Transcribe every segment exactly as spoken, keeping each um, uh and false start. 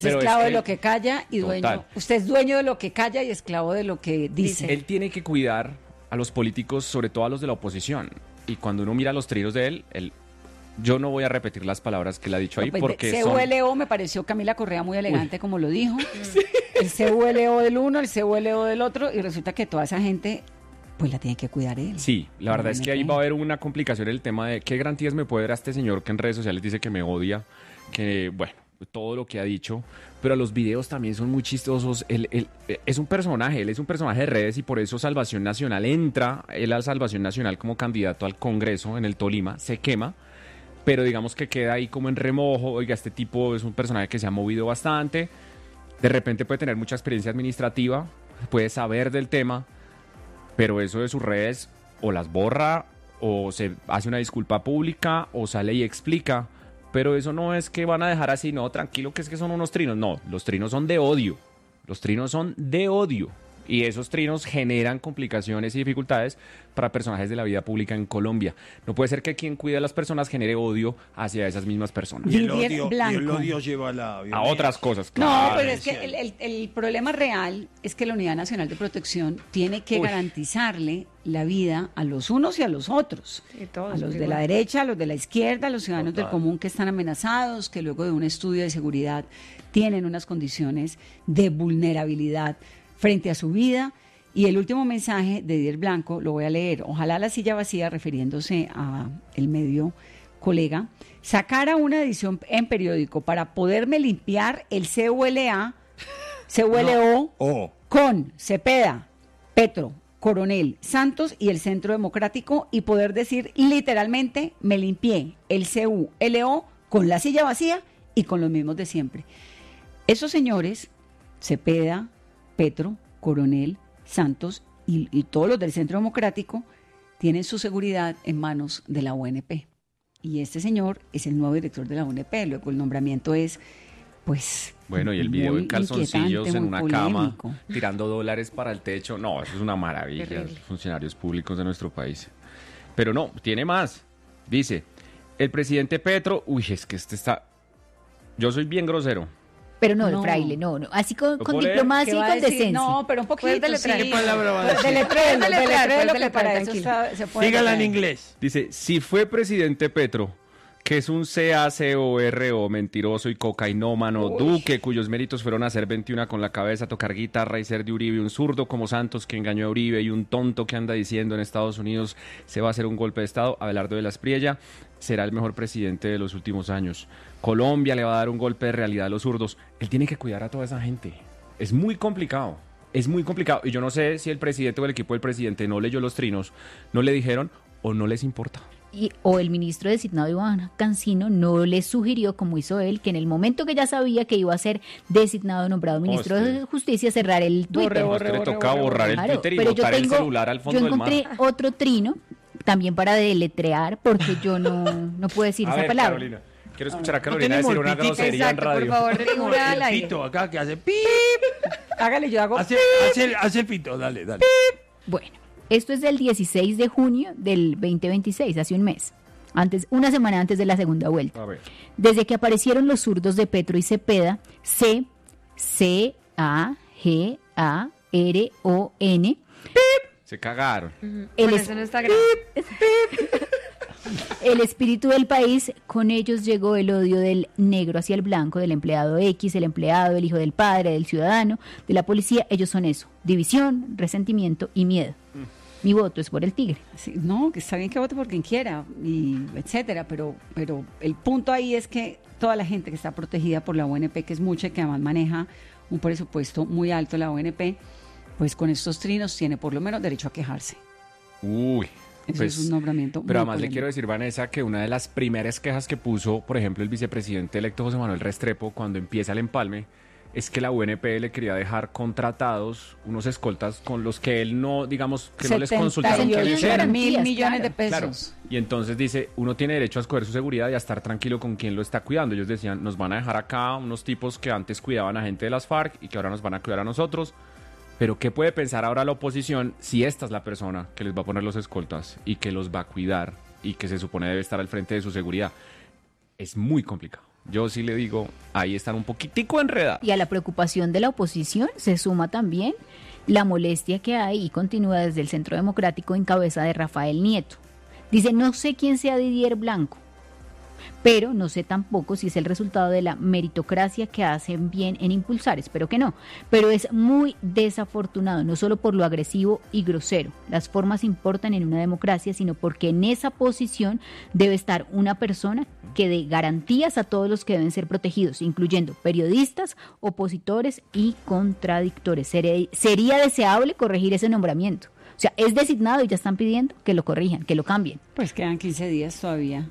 Es Pero esclavo es de él- lo que calla y dueño. Total. Usted es dueño de lo que calla y esclavo de lo que dice. Él tiene que cuidar a los políticos, sobre todo a los de la oposición. Y cuando uno mira los trinos de él, él yo no voy a repetir las palabras que él ha dicho ahí No, pues, porque C son... U L O me pareció Camila Correa muy elegante como lo dijo. El C U L O del uno, el C U L O del otro, y resulta que toda esa gente pues la tiene que cuidar él. Sí, la verdad No, es no que ahí sé. va a haber una complicación el tema de qué garantías me puede dar a este señor que en redes sociales dice que me odia, que bueno, todo lo que ha dicho, pero los videos también son muy chistosos. Él, él, eh, es un personaje, él es un personaje de redes y por eso Salvación Nacional entra, él a Salvación Nacional como candidato al Congreso en el Tolima, se quema, pero digamos que queda ahí como en remojo. Oiga, este tipo es un personaje que se ha movido bastante, de repente puede tener mucha experiencia administrativa, puede saber del tema, pero eso de sus redes o las borra o se hace una disculpa pública o sale y explica, pero eso no es que van a dejar así, no, tranquilo que es que son unos trinos, no, los trinos son de odio, los trinos son de odio y esos trinos generan complicaciones y dificultades para personajes de la vida pública en Colombia. No puede ser que quien cuida a las personas genere odio hacia esas mismas personas. Y el Didier odio, y Blanco. el odio lleva a la A violencia. otras cosas, No, claro. pero es que el, el- el problema real es que la Unidad Nacional de Protección tiene que Uy. garantizarle la vida a los unos y a los otros. Sí, todos a los por de igual. la derecha, a los de la izquierda, a los ciudadanos Total. del común que están amenazados, que luego de un estudio de seguridad tienen unas condiciones de vulnerabilidad frente a su vida. Y el último mensaje de Didier Blanco lo voy a leer. Ojalá la silla vacía, refiriéndose a el medio colega, sacara una edición en periódico para poderme limpiar el C U L A, C U L O Oh, con Cepeda, Petro, Coronel, Santos y el Centro Democrático y poder decir literalmente me limpié el C U L O con la silla vacía y con los mismos de siempre. Esos señores, Cepeda, Petro, Coronel, Santos y, y todos los del Centro Democrático tienen su seguridad en manos de la O N P. Y este señor es el nuevo director de la O N P. Luego el nombramiento es, pues... Bueno, y el video muy en calzoncillos inquietante, en muy una polémico. cama, tirando dólares para el techo. No, eso es una maravilla, Terrible. los funcionarios públicos de nuestro país. Pero no, tiene más. Dice, el presidente Petro... Uy, es que este está... Yo soy bien grosero. Pero no, No. el fraile, no, no. Así con, ¿Lo con puedo leer? diplomacia ¿Qué y va a con decir? decencia. No, pero un poquito, Puedes deletrear. sí. ¿qué palabra va a decir? Deletréelo, Puedes deletrear, deletréelo, puedes que deletrear, para eso tranquilo. está- se puede dígala en deletrear. inglés. Dice, si fue presidente Petro, que es un C A C O R O, mentiroso y cocainómano, Duque, cuyos méritos fueron hacer veintiuna con la cabeza, tocar guitarra y ser de Uribe, un zurdo como Santos que engañó a Uribe y un tonto que anda diciendo en Estados Unidos se va a hacer un golpe de Estado, Abelardo de la Espriella será el mejor presidente de los últimos años. Colombia le va a dar un golpe de realidad a los zurdos. Él tiene que cuidar a toda esa gente. Es muy complicado. Es muy complicado. Y yo no sé si el presidente o el equipo del presidente no leyó los trinos, no le dijeron o no les importa. Y, o el ministro designado Iván Cancino no le sugirió, como hizo él, que en el momento que ya sabía que iba a ser designado, nombrado ministro Hostia. de Justicia, cerrar el Twitter. A usted le toca borrar el Claro, Twitter y pero yo botar el tengo- celular al fondo yo del mar. encontré otro trino también para deletrear, porque yo no, no puedo decir A esa ver, palabra. Carolina. Quiero escuchar a Carolina tenemos decir una el pitito. grosería en Exacto, por radio. favor, Tenemos una al el aire. pito acá que hace pip. Hágale, yo hago... Hace, hace, hace el pito, dale, dale. Bueno, esto es del dieciséis de junio del veinte veintiséis, hace un mes, antes, una semana antes de la segunda vuelta. A ver. Desde que aparecieron los zurdos de Petro y Cepeda, C, C, A, G, A, R, O, N, Se cagaron. el, Bueno, es- eso no está grave. el espíritu del país, con ellos llegó el odio del negro hacia el blanco, del empleado X, el empleado, el hijo del padre, del ciudadano, de la policía. Ellos son eso, división, resentimiento y miedo. Mi voto es por el tigre. Sí, no, que está bien que vote por quien quiera, y etcétera, pero, pero el punto ahí es que toda la gente que está protegida por la O N P, que es mucha y que además maneja un presupuesto muy alto la O N P, pues con estos trinos tiene por lo menos derecho a quejarse. Uy. Eso pues, es un nombramiento Pero muy además le polémico. quiero decir, Vanessa, que una de las primeras quejas que puso, por ejemplo, el vicepresidente electo José Manuel Restrepo cuando empieza el empalme, es que la U N P le quería dejar contratados unos escoltas con los que él no, digamos, que no les consultaron qué setenta y les ocho eran. mil Garantías, millones de claro. pesos. Claro. Y entonces dice, uno tiene derecho a escoger su seguridad y a estar tranquilo con quien lo está cuidando. Ellos decían, nos van a dejar acá unos tipos que antes cuidaban a gente de las FARC y que ahora nos van a cuidar a nosotros. Pero ¿qué puede pensar ahora la oposición si esta es la persona que les va a poner los escoltas y que los va a cuidar y que se supone debe estar al frente de su seguridad? Es muy complicado. Yo sí le digo, ahí están un poquitico enredados. Y a la preocupación de la oposición se suma también la molestia que hay y continúa desde el Centro Democrático en cabeza de Rafael Nieto. Dice, no sé quién sea Didier Blanco, pero no sé tampoco si es el resultado de la meritocracia que hacen bien en impulsar, espero que no, pero es muy desafortunado, no solo por lo agresivo y grosero, las formas importan en una democracia, sino porque en esa posición debe estar una persona que dé garantías a todos los que deben ser protegidos, incluyendo periodistas, opositores y contradictores. Sería deseable corregir ese nombramiento. O sea, es designado y ya están pidiendo que lo corrijan, que lo cambien. Pues quedan quince días todavía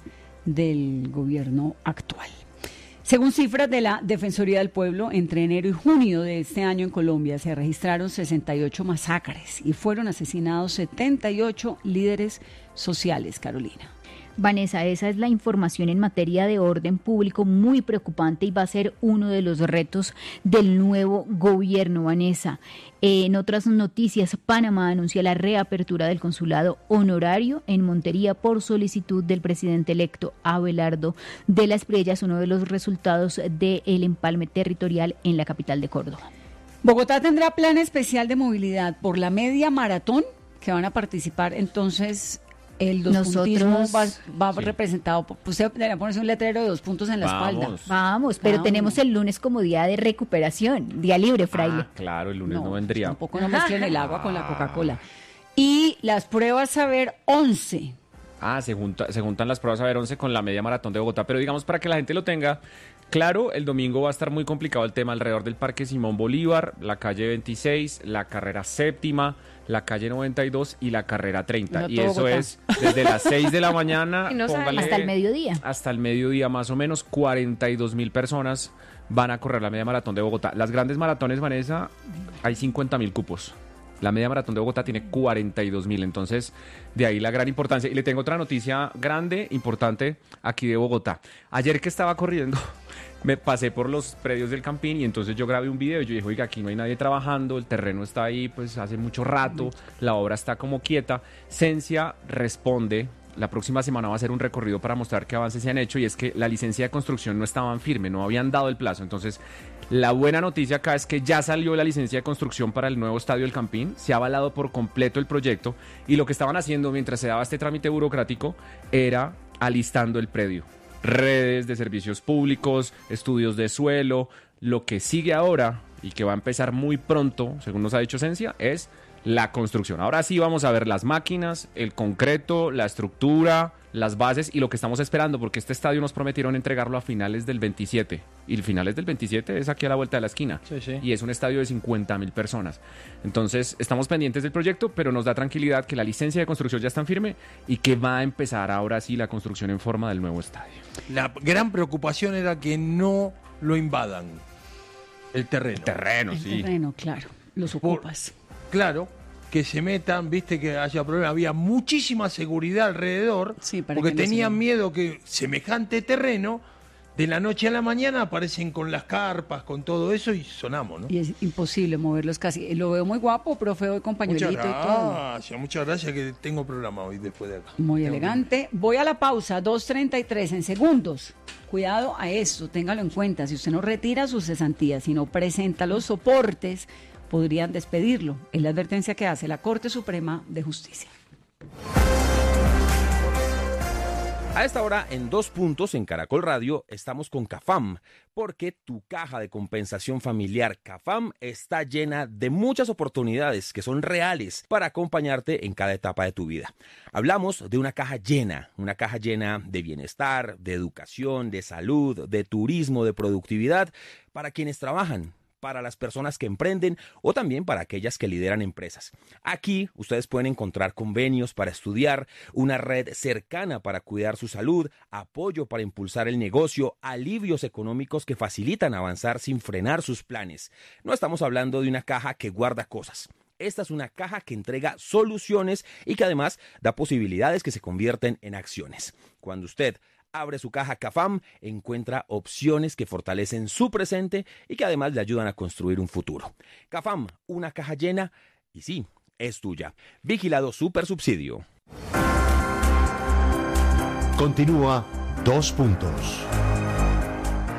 del gobierno actual. Según cifras de la Defensoría del Pueblo, entre enero y junio de este año en Colombia se registraron sesenta y ocho masacres y fueron asesinados setenta y ocho líderes sociales, Carolina. Vanessa, esa es la información en materia de orden público muy preocupante y va a ser uno de los retos del nuevo gobierno, Vanessa. Eh, en otras noticias, Panamá anuncia la reapertura del consulado honorario en Montería por solicitud del presidente electo Abelardo de la Espriella. Es uno de los resultados del empalme territorial en la capital de Córdoba. Bogotá tendrá plan especial de movilidad por la media maratón que van a participar entonces. El dospuntismo va, va sí. representado, por, usted debería ponerse un letrero de dos puntos en la Vamos. espalda. Vamos, pero Vamos. tenemos el lunes como día de recuperación, día libre, fraile. Ah, claro, el lunes no, no pues vendría. Tampoco no mezclen el agua con la Coca-Cola. Y las pruebas Saber once. Ah, se, junta, se juntan las pruebas Saber once con la media maratón de Bogotá, pero digamos para que la gente lo tenga claro, el domingo va a estar muy complicado el tema alrededor del Parque Simón Bolívar, la calle veintiséis, la carrera séptima, la calle noventa y dos y la carrera treinta. Y eso Bogotá. Es desde las seis de la mañana no póngale, hasta el mediodía. Hasta el mediodía más o menos, cuarenta y dos mil personas van a correr la media maratón de Bogotá. Las grandes maratones, Vanessa, hay cincuenta mil cupos. La media maratón de Bogotá tiene cuarenta y dos mil, entonces de ahí la gran importancia. Y le tengo otra noticia grande, importante, aquí de Bogotá. Ayer que estaba corriendo, me pasé por los predios del Campín y entonces yo grabé un video y yo dije, oiga, aquí no hay nadie trabajando, el terreno está ahí pues hace mucho rato, la obra está como quieta. Cencia responde, la próxima semana va a ser un recorrido para mostrar qué avances se han hecho y es que la licencia de construcción no estaban firme, no habían dado el plazo, entonces la buena noticia acá es que ya salió la licencia de construcción para el nuevo estadio del Campín, se ha avalado por completo el proyecto y lo que estaban haciendo mientras se daba este trámite burocrático era alistando el predio. Redes de servicios públicos, estudios de suelo, lo que sigue ahora y que va a empezar muy pronto, según nos ha dicho Cencia, es la construcción. Ahora sí vamos a ver las máquinas, el concreto, la estructura, las bases y lo que estamos esperando, porque este estadio nos prometieron entregarlo a finales del veintisiete. Y el finales del veintisiete es aquí a la vuelta de la esquina. Sí, sí. Y es un estadio de cincuenta mil personas. Entonces, estamos pendientes del proyecto, pero nos da tranquilidad que la licencia de construcción ya está en firme y que va a empezar ahora sí la construcción en forma del nuevo estadio. La gran preocupación era que no lo invadan, el terreno. El terreno, el sí. El terreno, claro. Los ocupas. Por, claro. Que se metan, viste que haya problemas, había muchísima seguridad alrededor, sí, porque tenían miedo que semejante terreno, de la noche a la mañana aparecen con las carpas, con todo eso y sonamos, ¿no? Y es imposible moverlos casi. Lo veo muy guapo, profe, hoy con pañuelito y todo. Muchas gracias, muchas gracias que tengo programa hoy después de acá. Muy tengo elegante. Que... Voy a la pausa, dos treinta y tres en segundos. Cuidado a esto, téngalo en cuenta. Si usted no retira sus cesantías, si no presenta los soportes, podrían despedirlo. Es la advertencia que hace la Corte Suprema de Justicia. A esta hora, en Dos Puntos, en Caracol Radio, estamos con CAFAM, porque tu caja de compensación familiar CAFAM está llena de muchas oportunidades que son reales para acompañarte en cada etapa de tu vida. Hablamos de una caja llena, una caja llena de bienestar, de educación, de salud, de turismo, de productividad, para quienes trabajan, para las personas que emprenden o también para aquellas que lideran empresas. Aquí ustedes pueden encontrar convenios para estudiar, una red cercana para cuidar su salud, apoyo para impulsar el negocio, alivios económicos que facilitan avanzar sin frenar sus planes. No estamos hablando de una caja que guarda cosas. Esta es una caja que entrega soluciones y que además da posibilidades que se convierten en acciones. Cuando usted abre su caja CAFAM, encuentra opciones que fortalecen su presente y que además le ayudan a construir un futuro. CAFAM, una caja llena y sí, es tuya. Vigilado Supersubsidio. Continúa Dos Puntos.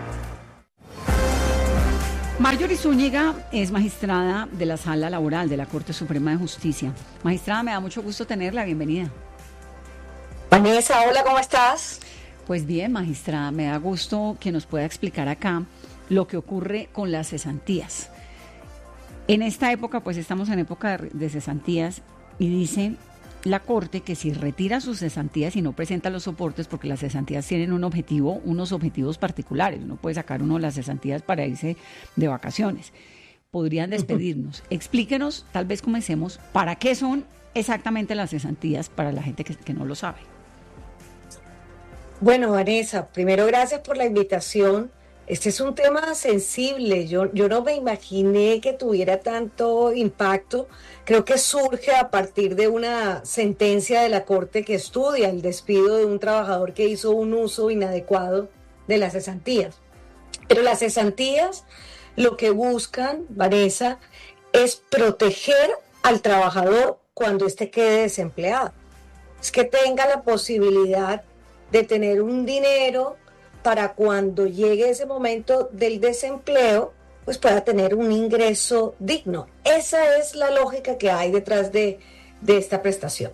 Marjorie Zúñiga es magistrada de la Sala Laboral de la Corte Suprema de Justicia. Magistrada, me da mucho gusto tenerla, bienvenida. Vanessa, hola, ¿cómo estás? Pues bien, magistrada, me da gusto que nos pueda explicar acá lo que ocurre con las cesantías. En esta época, pues estamos en época de cesantías y dice la Corte que si retira sus cesantías y no presenta los soportes, porque las cesantías tienen un objetivo, unos objetivos particulares, uno puede sacar uno de las cesantías para irse de vacaciones, podrían despedirnos. Explíquenos, tal vez comencemos, ¿para qué son exactamente las cesantías para la gente que, que no lo sabe? Bueno, Vanessa, primero gracias por la invitación. Este es un tema sensible, yo, yo no me imaginé que tuviera tanto impacto. Creo que surge a partir de una sentencia de la Corte que estudia el despido de un trabajador que hizo un uso inadecuado de las cesantías. Pero las cesantías lo que buscan, Vanessa, es proteger al trabajador cuando éste quede desempleado. Es que tenga la posibilidad de tener un dinero para cuando llegue ese momento del desempleo, pues pueda tener un ingreso digno. Esa es la lógica que hay detrás de, de esta prestación.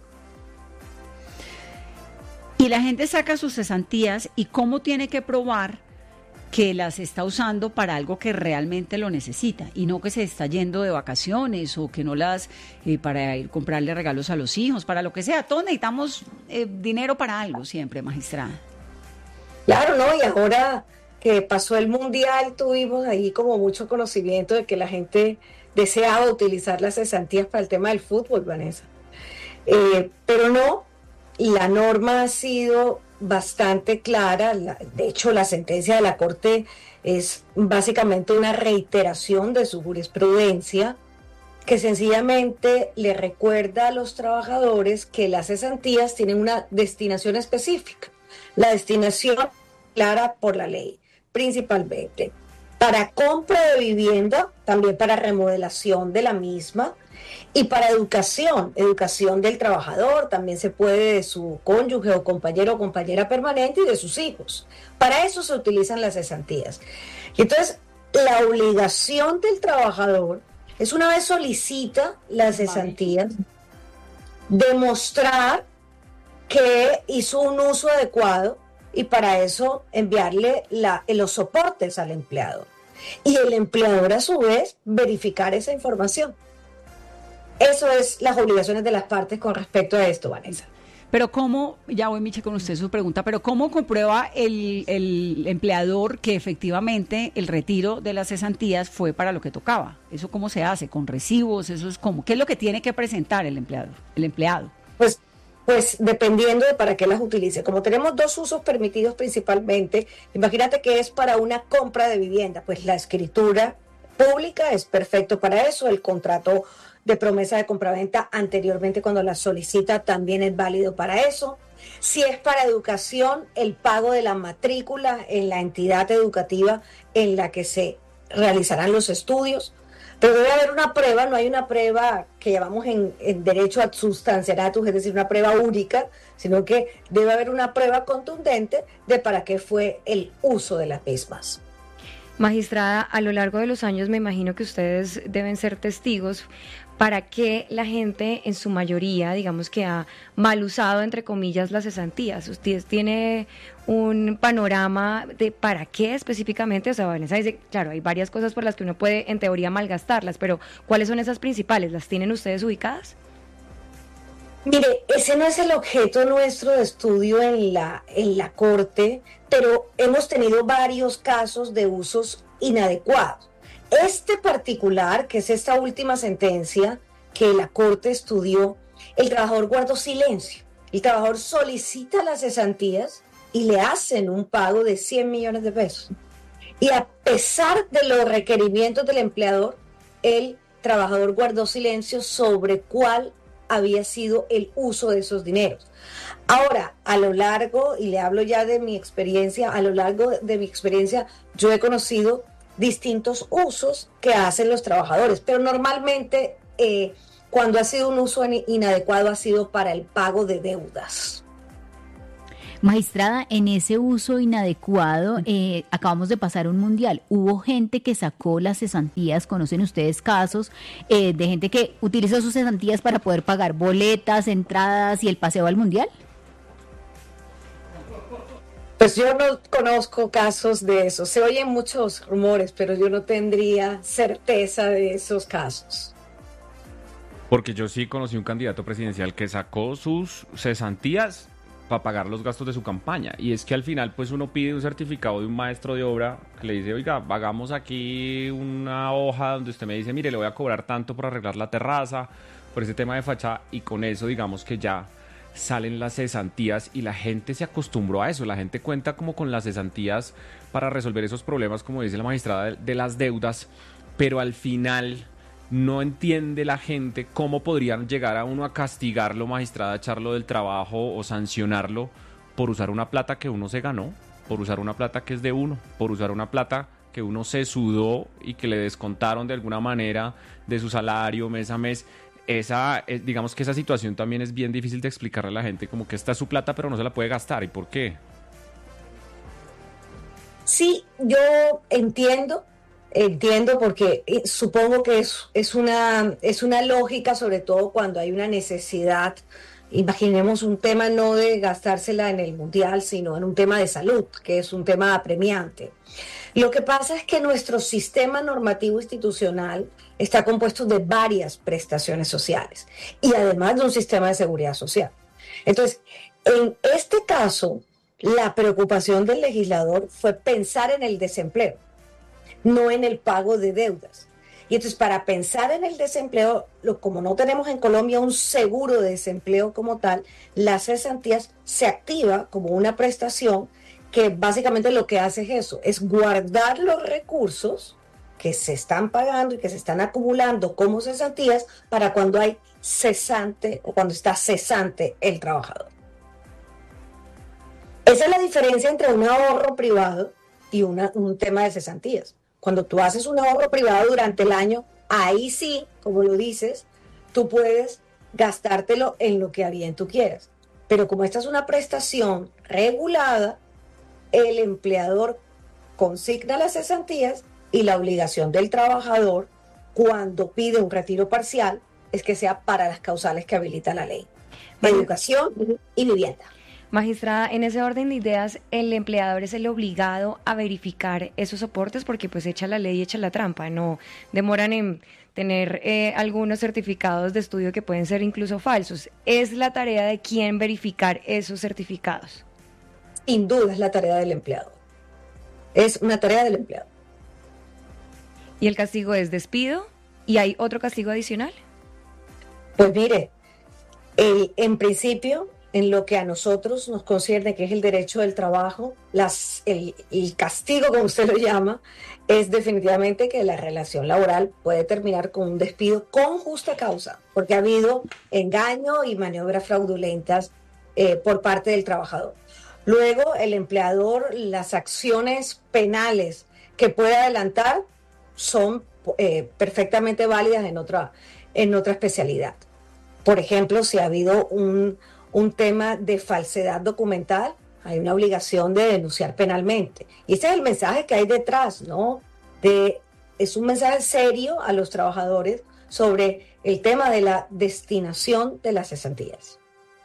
Y la gente saca sus cesantías, ¿y cómo tiene que probar que las está usando para algo que realmente lo necesita y no que se está yendo de vacaciones o que no las, eh, para ir a comprarle regalos a los hijos, para lo que sea? Todos necesitamos eh, dinero para algo siempre, magistrada. Claro, ¿no? Y ahora que pasó el Mundial, tuvimos ahí como mucho conocimiento de que la gente deseaba utilizar las cesantías para el tema del fútbol, Vanessa. Eh, pero no, la norma ha sido bastante clara. La, de hecho, la sentencia de la Corte es básicamente una reiteración de su jurisprudencia, que sencillamente le recuerda a los trabajadores que las cesantías tienen una destinación específica. La destinación clara por la ley, principalmente para compra de vivienda, también para remodelación de la misma y para educación, educación del trabajador, también se puede de su cónyuge o compañero o compañera permanente y de sus hijos. Para eso se utilizan las cesantías. Y entonces, la obligación del trabajador es, una vez solicita las cesantías, demostrar que hizo un uso adecuado y para eso enviarle la, los soportes al empleador. Y el empleador a su vez verificar esa información. Eso es las obligaciones de las partes con respecto a esto, Vanessa. Pero ¿cómo, ya voy Miche con usted su pregunta, pero cómo comprueba el, el empleador que efectivamente el retiro de las cesantías fue para lo que tocaba? ¿Eso cómo se hace? ¿Con recibos? ¿Eso es cómo? ¿Qué es lo que tiene que presentar el empleador, el empleado? Pues Pues dependiendo de para qué las utilice. Como tenemos dos usos permitidos principalmente, imagínate que es para una compra de vivienda, pues la escritura pública es perfecto para eso, el contrato de promesa de compraventa anteriormente cuando la solicita también es válido para eso. Si es para educación, el pago de la matrícula en la entidad educativa en la que se realizarán los estudios. Pero debe haber una prueba, no hay una prueba que llamamos en, en derecho ad substanciatum, es decir, una prueba única, sino que debe haber una prueba contundente de para qué fue el uso de las mismas. Magistrada, a lo largo de los años me imagino que ustedes deben ser testigos para que la gente en su mayoría, digamos que ha mal usado, entre comillas, las cesantías. ¿Usted tiene un panorama de para qué específicamente? O sea, Vanessa dice, claro, hay varias cosas por las que uno puede en teoría malgastarlas, pero ¿cuáles son esas principales? ¿Las tienen ustedes ubicadas? Mire, ese no es el objeto nuestro de estudio en la, en la Corte, pero hemos tenido varios casos de usos inadecuados. Este particular, que es esta última sentencia que la Corte estudió, el trabajador guardó silencio. El trabajador solicita las cesantías y le hacen un pago de cien millones de pesos. Y a pesar de los requerimientos del empleador, el trabajador guardó silencio sobre cuál había sido el uso de esos dineros. Ahora, a lo largo, y le hablo ya de mi experiencia, a lo largo de mi experiencia, yo he conocido distintos usos que hacen los trabajadores, pero normalmente eh, cuando ha sido un uso inadecuado ha sido para el pago de deudas. Magistrada, en ese uso inadecuado, eh, acabamos de pasar un mundial. Hubo gente que sacó las cesantías, ¿conocen ustedes casos eh, de gente que utilizó sus cesantías para poder pagar boletas, entradas y el paseo al mundial? Pues yo no conozco casos de eso. Se oyen muchos rumores, pero yo no tendría certeza de esos casos. Porque yo sí conocí un candidato presidencial que sacó sus cesantías para pagar los gastos de su campaña. Y es que al final pues uno pide un certificado de un maestro de obra que le dice, oiga, hagamos aquí una hoja donde usted me dice, mire, le voy a cobrar tanto por arreglar la terraza, por ese tema de fachada, y con eso digamos que ya salen las cesantías y la gente se acostumbró a eso. La gente cuenta como con las cesantías para resolver esos problemas, como dice la magistrada, de, de las deudas, pero al final no entiende la gente cómo podrían llegar a uno a castigarlo, magistrada, echarlo del trabajo o sancionarlo por usar una plata que uno se ganó, por usar una plata que es de uno, por usar una plata que uno se sudó y que le descontaron de alguna manera de su salario mes a mes. Esa, digamos que esa situación también es bien difícil de explicarle a la gente, como que esta es su plata pero no se la puede gastar. ¿Y por qué? Sí, yo entiendo. Entiendo porque supongo que es, es, una, es una lógica, sobre todo cuando hay una necesidad. Imaginemos un tema no de gastársela en el mundial, sino en un tema de salud, que es un tema apremiante. Lo que pasa es que nuestro sistema normativo institucional está compuesto de varias prestaciones sociales y además de un sistema de seguridad social. Entonces, en este caso, la preocupación del legislador fue pensar en el desempleo, no en el pago de deudas. Y entonces, para pensar en el desempleo, lo, como no tenemos en Colombia un seguro de desempleo como tal, las cesantías se activa como una prestación que básicamente lo que hace es eso, es guardar los recursos que se están pagando y que se están acumulando como cesantías para cuando hay cesante o cuando está cesante el trabajador. Esa es la diferencia entre un ahorro privado y una, un tema de cesantías. Cuando tú haces un ahorro privado durante el año, ahí sí, como lo dices, tú puedes gastártelo en lo que a bien tú quieras. Pero como esta es una prestación regulada, el empleador consigna las cesantías y la obligación del trabajador cuando pide un retiro parcial es que sea para las causales que habilita la ley: educación y vivienda. Magistrada, en ese orden de ideas, ¿el empleador es el obligado a verificar esos soportes? Porque pues echa la ley y echa la trampa, no demoran en tener eh, algunos certificados de estudio que pueden ser incluso falsos. ¿Es la tarea de quién verificar esos certificados? Sin duda es la tarea del empleado. Es una tarea del empleado. ¿Y el castigo es despido? ¿Y hay otro castigo adicional? Pues mire, el, en principio, en lo que a nosotros nos concierne, que es el derecho del trabajo, las, el, el castigo, como usted lo llama, es definitivamente que la relación laboral puede terminar con un despido con justa causa, porque ha habido engaño y maniobras fraudulentas eh, por parte del trabajador. Luego, el empleador, las acciones penales que puede adelantar son eh, perfectamente válidas en otra, en otra especialidad. Por ejemplo, si ha habido un, un tema de falsedad documental, hay una obligación de denunciar penalmente. Y ese es el mensaje que hay detrás, ¿no? De, es un mensaje serio a los trabajadores sobre el tema de la destinación de las cesantías.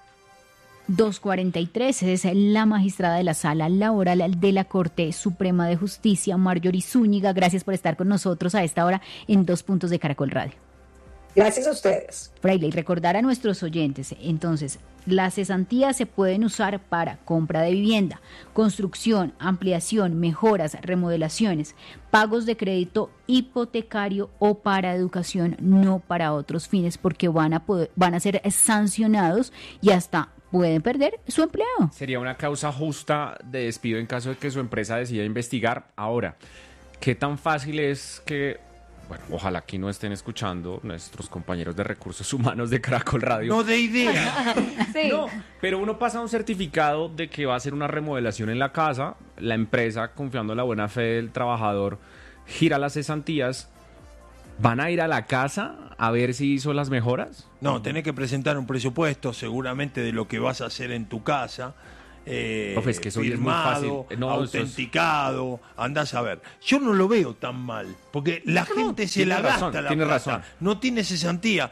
dos cuarenta y tres es la magistrada de la Sala Laboral de la Corte Suprema de Justicia, Marjorie Zúñiga. Gracias por estar con nosotros a esta hora en Dos Puntos de Caracol Radio. Gracias a ustedes. Fraile, y recordar a nuestros oyentes, entonces, las cesantías se pueden usar para compra de vivienda, construcción, ampliación, mejoras, remodelaciones, pagos de crédito hipotecario o para educación, no para otros fines, porque van a poder, van a ser sancionados y hasta pueden perder su empleo. Sería una causa justa de despido en caso de que su empresa decida investigar. Ahora, ¿qué tan fácil es que, bueno, ojalá aquí no estén escuchando nuestros compañeros de recursos humanos de Caracol Radio? No de idea. Sí. No, pero uno pasa un certificado de que va a hacer una remodelación en la casa, la empresa, confiando en la buena fe del trabajador, gira las cesantías. ¿Van a ir a la casa a ver si hizo las mejoras? No, tenés que presentar un presupuesto seguramente de lo que vas a hacer en tu casa eh, Profe, es que eso hoy es muy firmado, fácil. No, eso es- autenticado, andás a ver. Yo no lo veo tan mal, porque la No, gente se tiene la razón, gasta la tiene plata, razón. no tiene cesantía.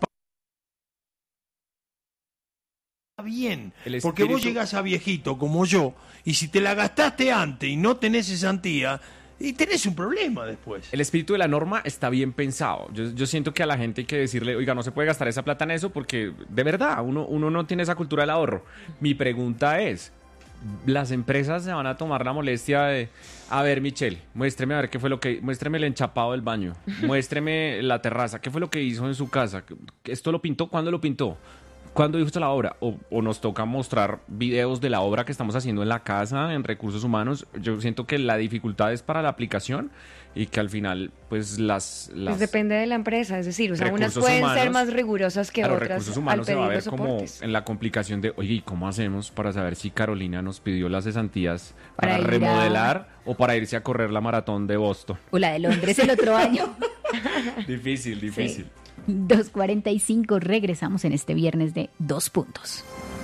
Bien, El porque vos espíritu- llegás a viejito como yo, y si te la gastaste antes y no tenés cesantía, y tenés un problema después. El espíritu de la norma está bien pensado. Yo, yo siento que a la gente hay que decirle, oiga, no se puede gastar esa plata en eso porque de verdad uno, uno no tiene esa cultura del ahorro. Mi pregunta es, ¿las empresas se van a tomar la molestia de, a ver, Michelle, muéstreme a ver qué fue lo que, muéstreme el enchapado del baño, muéstreme la terraza, qué fue lo que hizo en su casa? ¿Esto lo pintó? ¿Cuándo lo pintó? ¿Cuándo hizo la obra? O, o nos toca mostrar videos de la obra que estamos haciendo en la casa, en recursos humanos. Yo siento que la dificultad es para la aplicación y que al final, pues las... las Pues depende de la empresa, es decir, o sea, unas recursos pueden humanos- ser más rigurosas que claro, otras recursos al humanos se va a pedir ver los como soportes. en la complicación de, oye, ¿y cómo hacemos para saber si Carolina nos pidió las cesantías Para para, ir a- remodelar o para irse a correr la maratón de Boston? O la de Londres el otro año. Difícil, difícil. dos cuarenta y cinco, regresamos en este viernes de Dos Puntos.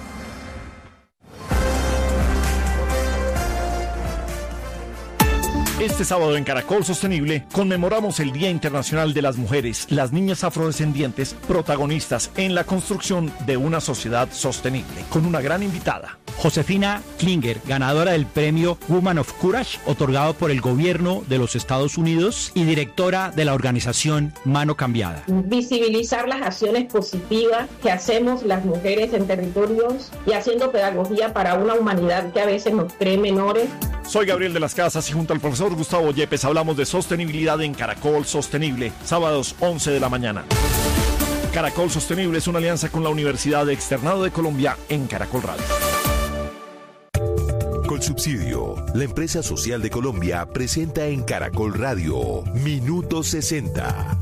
Este sábado en Caracol Sostenible conmemoramos el Día Internacional de las Mujeres, las niñas afrodescendientes, protagonistas en la construcción de una sociedad sostenible, con una gran invitada. Josefina Klinger, ganadora del premio Woman of Courage, otorgado por el gobierno de los Estados Unidos y directora de la organización Mano Cambiada. Visibilizar las acciones positivas que hacemos las mujeres en territorios y haciendo pedagogía para una humanidad que a veces nos cree menores. Soy Gabriel de las Casas y junto al profesor Gustavo Yepes hablamos de sostenibilidad en Caracol Sostenible, sábados once de la mañana. Caracol Sostenible es una alianza con la Universidad de Externado de Colombia en Caracol Radio. Colsubsidio, la empresa social de Colombia, presenta en Caracol Radio Minuto sesenta.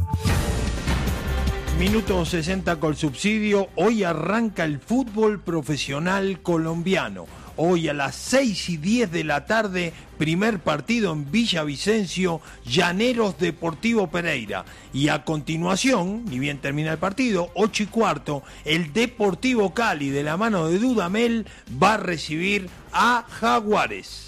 Minuto sesenta Colsubsidio. Hoy arranca el fútbol profesional colombiano. Hoy a las seis y diez de la tarde, primer partido en Villavicencio, Llaneros Deportivo Pereira. Y a continuación, ni bien termina el partido, ocho y cuarto, el Deportivo Cali, de la mano de Dudamel, va a recibir a Jaguares.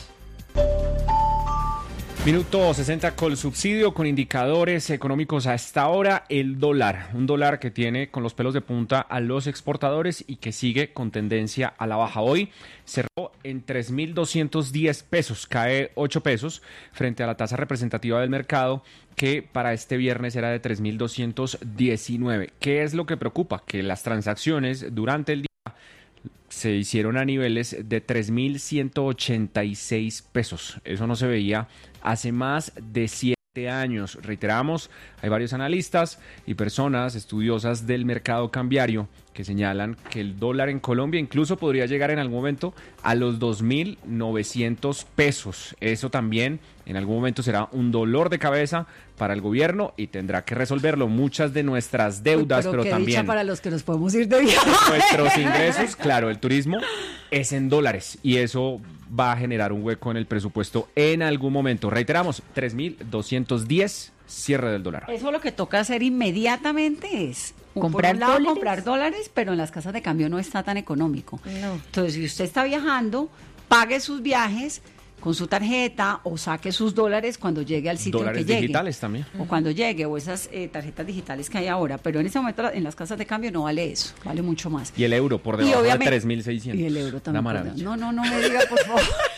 Minuto sesenta con subsidio, con indicadores económicos a esta hora. El dólar, un dólar que tiene con los pelos de punta a los exportadores y que sigue con tendencia a la baja. Hoy cerró en tres mil doscientos diez pesos, cae ocho pesos frente a la tasa representativa del mercado, que para este viernes era de tres mil doscientos diecinueve. ¿Qué es lo que preocupa? Que las transacciones durante el día se hicieron a niveles de tres mil ciento ochenta y seis pesos. Eso no se veía hace más de siete años. Reiteramos, hay varios analistas y personas estudiosas del mercado cambiario que señalan que el dólar en Colombia incluso podría llegar en algún momento a los dos mil novecientos pesos. Eso también en algún momento será un dolor de cabeza para el gobierno y tendrá que resolverlo. Muchas de nuestras deudas, pero, pero qué también dicha para los que nos podemos ir de viaje. nuestros ingresos, claro, el turismo es en dólares y eso va a generar un hueco en el presupuesto en algún momento. Reiteramos, tres mil doscientos diez, cierre del dólar. Eso lo que toca hacer inmediatamente es Comprar por un lado, dólares. comprar dólares, pero en las casas de cambio no está tan económico. No. Entonces, si usted está viajando, pague sus viajes con su tarjeta o saque sus dólares cuando llegue al sitio Dólares que llegue. digitales también. O cuando llegue, o esas eh, tarjetas digitales que hay ahora. Pero en este momento en las casas de cambio no vale eso, vale mucho más. Y el euro por Y debajo de obviamente- tres mil seiscientos. Y el euro también. Una por maravilla. debajo. No, no, no me diga, por favor.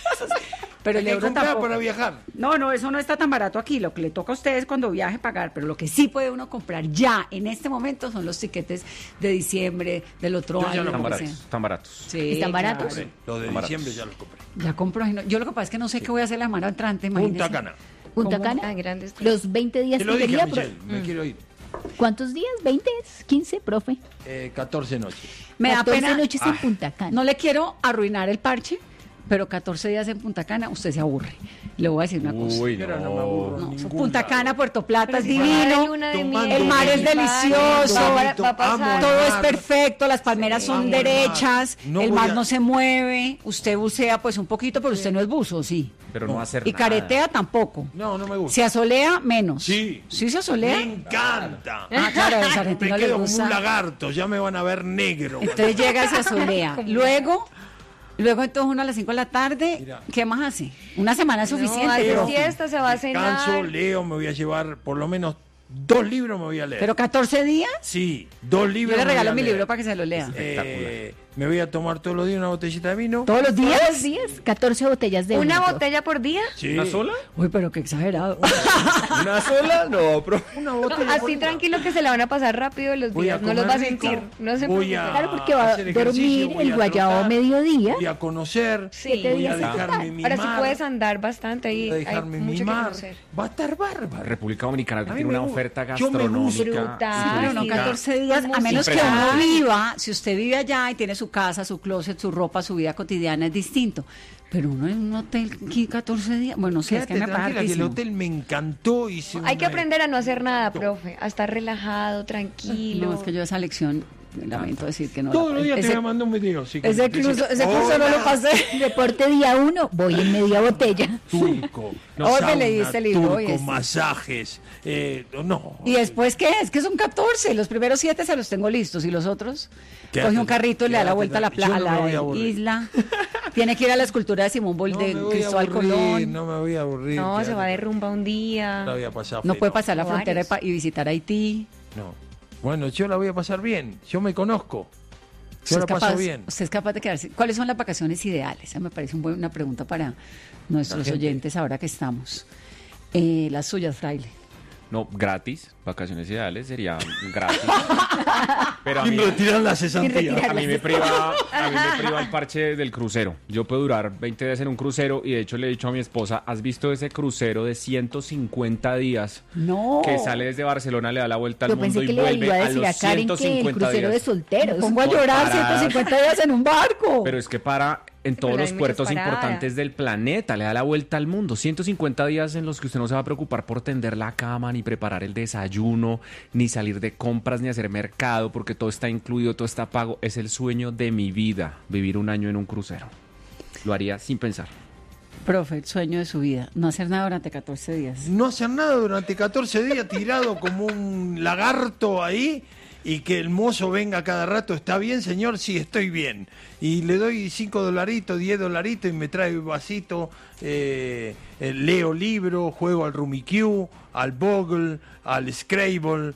Pero el Hay que euro comprar tampoco. para viajar. No, no, eso no está tan barato aquí. Lo que le toca a ustedes cuando viaje pagar, pero lo que sí puede uno comprar ya en este momento son los tiquetes de diciembre, del otro Yo ya año. no Están lo que baratos, sea. están baratos. Sí, ¿Están claro. baratos? Los de Están diciembre baratos. ya los compré. Ya compro. y no- Yo lo que pasa es que no sé qué voy a hacer la semana entrante. imagínese. Punta Cana. Punta ¿Cómo? Cana, Ah, grandes. los veinte días Te lo que dije, quería, Michelle, pro- me quiero ir. ¿Cuántos días? ¿veinte? ¿quince, profe? Eh, catorce noches. Me da catorce pena. noches en Punta Cana. No le quiero arruinar el parche, pero catorce días en Punta Cana, usted se aburre. Le voy a decir una cosa. Uy, Pero no me no. aburro. No, ningún Punta lado. Cana, Puerto Plata Pero es si fuera de divino. luna de Tomando miel, El mar es Vaya, delicioso, va- bonito, va a pasar. amo el todo es mar. perfecto, las palmeras Sí. son Amo el mar. derechas, No el voy mar a- no se mueve, usted bucea pues un poquito, pero usted no es buzo, sí. Pero no hacer Y nada. caretea tampoco. No, no me gusta. Se asolea menos. Sí. ¿Sí se asolea? Me encanta. Ah, claro, a los Me argentinos les quedo como un gusta. lagarto, ya me van a ver negro. Entonces llega y se asolea. Luego Luego entonces uno a las cinco de la tarde, Mira. ¿qué más hace? Una semana es No, suficiente. hace pero, siesta, se va a cenar. Descanso, leo, me voy a llevar por lo menos dos libros me voy a leer. pero catorce días, Sí, dos libros. yo le me voy regalo a mi leer. libro para que se lo lea. Eh, me voy a tomar todos los días una botellita de vino. ¿Todos los días? ¿Todos los días? catorce botellas de ¿Una vino. botella por día? Sí. ¿Una sola? Uy, pero qué exagerado. ¿Una sola? No, pero... Una botella por Así día. tranquilo que se la van a pasar rápido los Voy a días, no los va a comer rico, sentir. No se voy preocupe. a- Claro, porque va a hacer ejercicio, dormir voy el a guayabo trotar, mediodía. Voy a conocer, Sí. Siete voy a días sin dejarme estar. mimar. Ahora sí puedes andar bastante ahí. voy a Hay dejarme mucho que mimar. conocer. Va a estar bárbaro. República Dominicana A mí tiene me una gusta. oferta Yo me gusta. gastronómica. Brutal. Claro, no Sí, catorce días, a menos que Impresionante. uno viva, si usted vive allá y tiene su casa, su closet, su ropa, su vida cotidiana es distinto. Pero uno en un hotel aquí catorce días, bueno, sí, es que Quédate me tranquila que el parece. hotel me encantó. Hice Hay que una- aprender a no hacer nada, profe, a estar relajado, tranquilo. No, es que yo esa lección, lamento decir que no. Todos la- los días te ese- voy a mandar un video. sí, que Ese dice, curso, ese curso no "Hola, lo pasé. Deporte día uno, voy en media botella. Turco. Hoy me sauna, leí este libro, turco, hoy este. masajes. Eh, no. ¿Y después qué? Es que son catorce. Los primeros siete se los tengo listos. ¿Y los otros? Quédate- Coge un carrito y le da la quédate vuelta a la, tranquila. pla- Yo a no me voy a la aburrir. isla. Tiene que ir a la escultura de Simón Bol No de me voy a Cristóbal aburrir, Colón. No me voy a aburrir. No, se quédate. va de rumba un día. La voy a pasar No feo. puede pasar la O frontera y varios. pa- y visitar Haití. No. Bueno, yo la voy a pasar bien. Yo me conozco. Yo Usted la es, paso capaz, bien. usted es capaz de quedarse. ¿Cuáles son las vacaciones ideales? Esa me parece un buen- una pregunta para nuestros La gente. oyentes ahora que estamos. Eh, las suyas, Fraile. No, gratis. Vacaciones ideales sería gratis. Pero a Sin mí, retirar la Sin cesantía. retirar. a mí me priva, a mí me priva el parche del crucero. Yo puedo durar veinte días en un crucero y de hecho le he dicho a mi esposa, ¿has visto ese crucero de ciento cincuenta días No. que sale desde Barcelona, le da la vuelta al Yo mundo pensé y que le vuelve iba a a decir los a Karen ciento que el cincuenta crucero de días? solteros. Pongo a Por llorar paradas. ciento cincuenta días en un barco. Pero es que para en todos Pero los hay puertos muchas paradas. importantes del planeta, le da la vuelta al mundo. ciento cincuenta días en los que usted no se va a preocupar por tender la cama, ni preparar el desayuno, ni salir de compras, ni hacer mercado, porque todo está incluido, todo está pago. Es el sueño de mi vida, vivir un año en un crucero. Lo haría sin pensar. Profe, el sueño de su vida. No hacer nada durante catorce días. No hacer nada durante catorce días tirado como un lagarto ahí y que el mozo venga cada rato. ¿Está bien, señor? Sí, estoy bien. Y le doy cinco dolaritos, diez dolaritos y me trae un vasito. Eh, eh, leo libro, juego al Rummikub, al Bogle, al Scrabble,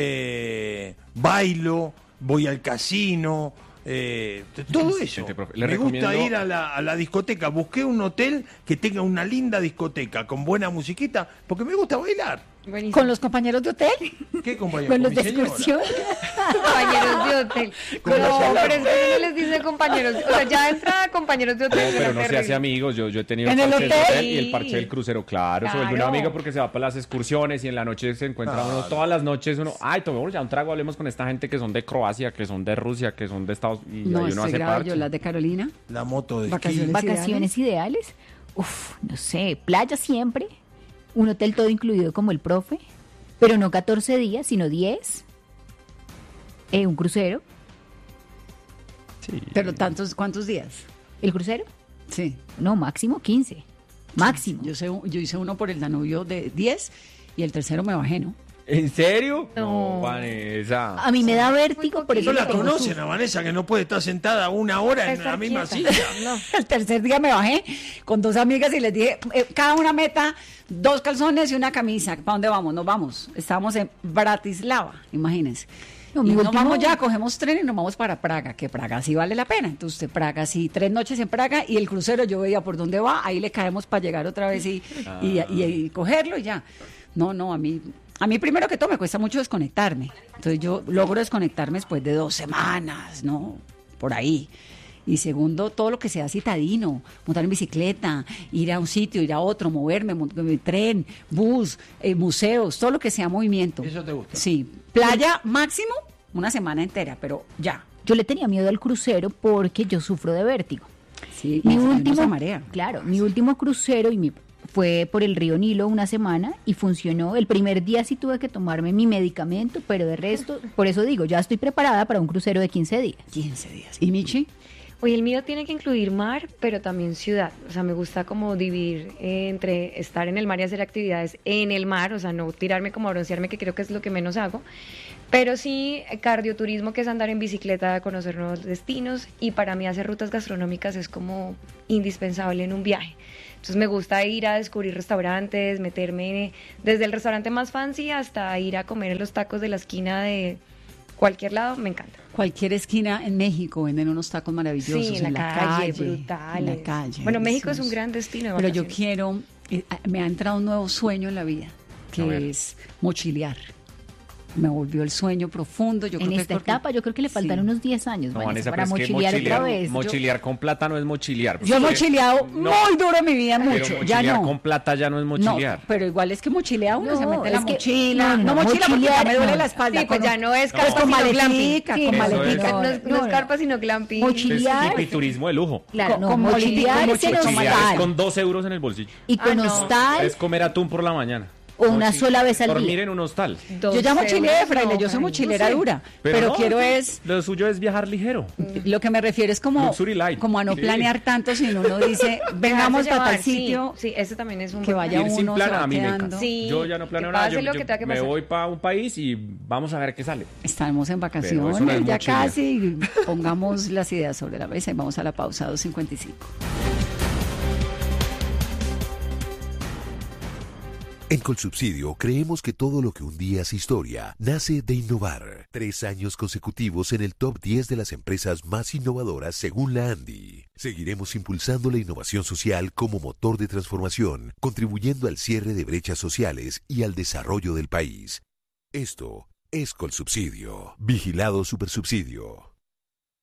eh, bailo, voy al casino. Eh, t- todo eso. Excelente, profe. Le Me gusta recomiendo- ir a la, a la discoteca. Busqué un hotel que tenga una linda discoteca con buena musiquita porque me gusta bailar. Buenísimo. ¿Con los compañeros de hotel? ¿Qué compañero? Con los mi de señora. excursión. Compañeros de hotel. Con la No, señora. pero es que uno les dice compañeros. O sea, ya entra compañeros de No, hotel. pero era no se terrible. hace amigos. Yo, yo he tenido ¿En el el parche del hotel? hotel y el parche del crucero. Claro, se vuelve una Claro. amiga porque se va para las excursiones y en la noche se encuentra uno. Todas las noches uno, ay, tomemos ya un trago, hablemos con esta gente que son de Croacia, que son de Rusia, que son de Estados Unidos. Y No, ahí uno estoy hace grave parche. yo, las de Carolina. La moto de Vacaciones. esquí. Vacaciones ideales. Uf, no sé, playa siempre. Un hotel todo incluido como el profe. Pero no catorce días, sino diez. Eh, un crucero. Pero tantos, ¿cuántos días? ¿El crucero? Sí. No, máximo quince. Máximo. Yo, sé, yo hice uno por el Danubio de diez y el tercero me bajé, ¿no? ¿En serio? No. Vanessa. A mí me da vértigo, por eso No la le tengo conocen susto. a Vanessa que no puede estar sentada una hora en Estar la misma quieta. silla. No. El tercer día me bajé con dos amigas y les dije, eh, cada una meta dos calzones y una camisa. ¿Para dónde vamos? Nos vamos. Estábamos en Bratislava, imagínense. No, y mi nos último- vamos ya, cogemos tren y nos vamos para Praga, que Praga sí vale la pena. Entonces, de Praga sí, tres noches en Praga y el crucero yo veía por dónde va, ahí le caemos para llegar otra vez y, y, y- y cogerlo y ya. No, no, a mí, a mí primero que todo me cuesta mucho desconectarme. Entonces yo logro desconectarme después de dos semanas, ¿no? Por ahí. Y segundo, todo lo que sea citadino, montar en bicicleta, ir a un sitio, ir a otro, moverme, mon- tren, bus, eh, museos, todo lo que sea movimiento. ¿Eso te gusta? Sí. Playa máximo, una semana entera, pero ya. Yo le tenía miedo al crucero porque yo sufro de vértigo. Sí, Mi y nos último, a marea. claro, mi último crucero y mi, fue por el río Nilo una semana y funcionó. El primer día sí tuve que tomarme mi medicamento, pero de resto, por eso digo, ya estoy preparada para un crucero de quince días. quince días. ¿Y Michi? Oye, el mío tiene que incluir mar, pero también ciudad. O sea, me gusta como dividir eh, entre estar en el mar y hacer actividades en el mar, o sea, no tirarme como a broncearme, que creo que es lo que menos hago. Pero sí, cardioturismo, que es andar en bicicleta, conocer nuevos destinos, y para mí hacer rutas gastronómicas es como indispensable en un viaje. Entonces me gusta ir a descubrir restaurantes, meterme desde el restaurante más fancy hasta ir a comer en los tacos de la esquina de cualquier lado, me encanta. Cualquier esquina en México venden unos tacos maravillosos. Sí, en la, en la calle, calle, brutales. En la calle. Bueno, México es delicioso. un gran destino de Pero yo vacaciones. quiero, eh, me ha entrado un nuevo sueño en la vida, que es mochilear. Me volvió el sueño profundo. Yo En creo que esta es porque- etapa yo creo que le faltan Sí. unos diez años, No, Vanessa, Vanessa, para pero es que mochilear otra mochilear, vez. mochilear con plata no es mochilear. Yo he Porque- mochileado No, muy duro en mi vida, pero mucho. Ya mochilear no. con plata ya no es mochilear. No, pero igual es que mochilea uno, No, se mete la es que- mochila. no, No, no, mochila porque ya mochilear, me duele no. la espalda. Sí, pues con- ya no es pues carpa, con sino maletica, glamping. con Eso maletica. es. No, es, no No, es no. carpa, sino glamping. Mochilear. Es turismo de lujo. Claro, Con- no, con mochilear molitica, es en con Mochilear es hostal. con dos euros en el bolsillo. Y con Ah, no. hostal Es comer atún por la mañana. o una sola vez al Dormir día. en un hostal. Yo ya mochileé de fraile, yo soy no, mochilera no sé. dura. Pero, no, quiero es, Lo suyo es viajar ligero. lo que me refiero es como, Luxury light. como a no Sí. planear tanto, sino uno dice, vengamos Dejarse para tal llevar, sí, sitio. Sí, ese también es un que buen vaya plan. Ir sin uno, plan se va a mí me quedando. encanta. Sí, Yo ya no planeo que nada. pase Yo, lo yo que tenga que me pasar. voy para un país y vamos a ver qué sale. Estamos en Pero eso vacaciones, no es ya mochilear. casi. Pongamos las ideas sobre la mesa y vamos a la pausa dos cincuenta y cinco. En Colsubsidio creemos que todo lo que un día es historia nace de innovar. Tres años consecutivos en el top diez de las empresas más innovadoras según la ANDI. Seguiremos impulsando la innovación social como motor de transformación, contribuyendo al cierre de brechas sociales y al desarrollo del país. Esto es Colsubsidio. Vigilado Supersubsidio.